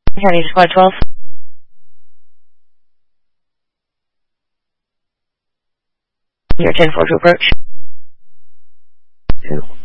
County Squad 12. Your 10-4 to approach. 10-4.